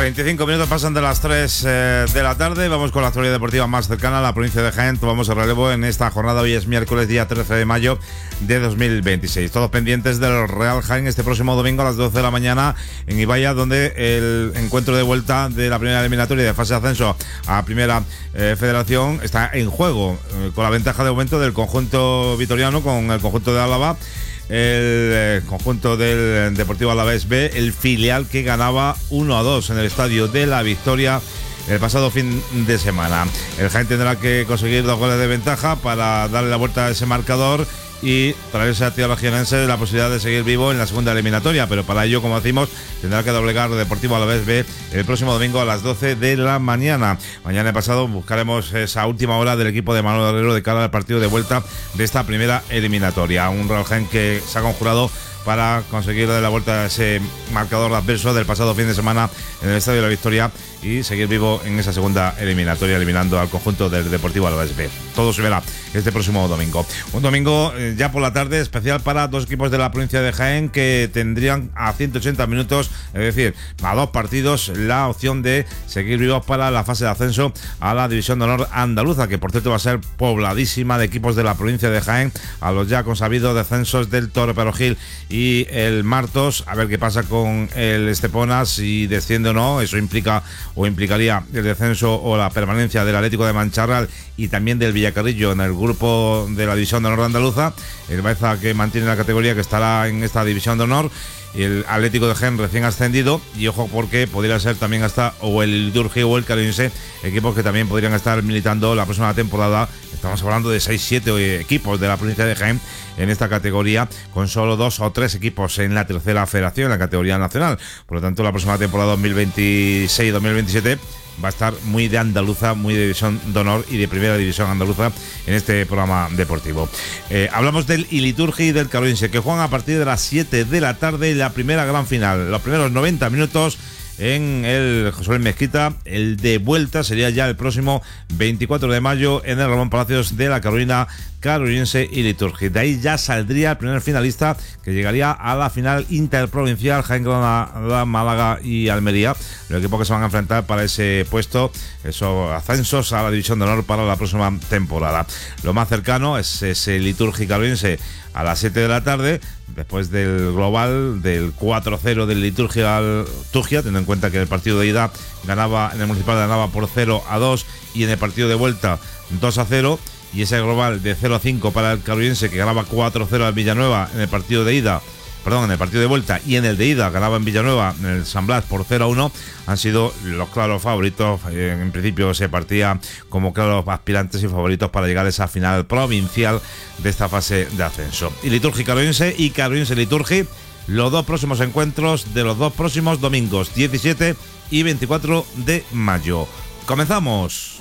25 minutos pasan de las 3 de la tarde. Vamos con la actualidad deportiva más cercana a la provincia de Jaén. Tomamos el relevo en esta jornada. Hoy es miércoles, día 13 de mayo de 2026. Todos pendientes del Real Jaén este próximo domingo a las 12 de la mañana en Ibaya, donde el encuentro de vuelta de la primera eliminatoria de fase de ascenso a Primera Federación está en juego, con la ventaja de momento del conjunto vitoriano con el conjunto de Álava. El conjunto del Deportivo Alavés B, el filial que ganaba 1-2 en el Estadio de la Victoria el pasado fin de semana. El Jaén tendrá que conseguir 2 goles de ventaja para darle la vuelta a ese marcador y traerse a tierra jienense la posibilidad de seguir vivo en la segunda eliminatoria, pero para ello, como decimos, tendrá que doblegar Deportivo Alavés B el próximo domingo a las 12 de la mañana. Mañana pasado buscaremos esa última hora del equipo de Manuel Herrero de cara al partido de vuelta de esta primera eliminatoria. Un Real Jaén que se ha conjurado para conseguir dar la vuelta a ese marcador adverso del pasado fin de semana en el Estadio de la Victoria y seguir vivo en esa segunda eliminatoria, eliminando al conjunto del Deportivo Alavés B. Todo se verá este próximo domingo. Un domingo ya por la tarde especial para dos equipos de la provincia de Jaén que tendrían a 180 minutos, es decir, a 2 partidos, la opción de seguir vivos para la fase de ascenso a la División de Honor Andaluza, que por cierto va a ser pobladísima de equipos de la provincia de Jaén, a los ya consabidos descensos del Torre Perogil y el Martos. A ver qué pasa con el Estepona, si desciende o no. Eso implica o implicaría el descenso o la permanencia del Atlético de Mancharral y también del Villacarrillo en el grupo de la División de Honor Andaluza. El Baeza, que mantiene la categoría, que estará en esta División de Honor, y el Atlético de Jaén recién ascendido, y ojo porque podría ser también hasta o el Liturgia o el Carolinense, equipos que también podrían estar militando la próxima temporada. Estamos hablando de 6-7 equipos de la provincia de Jaén en esta categoría, con solo 2 o 3 equipos en la tercera federación, en la categoría nacional. Por lo tanto, la próxima temporada 2026-2027 va a estar muy de andaluza, muy de división de honor y de primera división andaluza en este programa deportivo. Hablamos del Iliturgi y del Carolinense, que juegan a partir de las 7 de la tarde la primera gran final. Los primeros 90 minutos en el José Luis Mezquita. El de vuelta sería ya el próximo 24 de mayo en el Ramón Palacios de la Carolina, Carolinense y Liturgia. De ahí ya saldría el primer finalista, que llegaría a la final interprovincial, Jaén, Granada, Málaga y Almería, los equipos que se van a enfrentar para ese puesto, esos ascensos a la División de Honor para la próxima temporada. Lo más cercano es ese Liturgia Carolinense a las 7 de la tarde, después del global del 4-0 del Liturgia al Tugia, teniendo en cuenta que el partido de ida ganaba en el Municipal, ganaba por 0-2 y en el partido de vuelta 2-0, y ese global de 0-5 para el Carolinense, que ganaba 4-0 al Villanueva en el partido de ida, en el partido de vuelta, y en el de ida ganaba en Villanueva, en el San Blas, por 0-1, han sido los claros favoritos. En principio se partía como claros aspirantes y favoritos para llegar a esa final provincial de esta fase de ascenso. Y Liturgia Carolinense y Carolinense Liturgia, los 2 próximos encuentros de los 2 próximos domingos, 17 y 24 de mayo. ¡Comenzamos!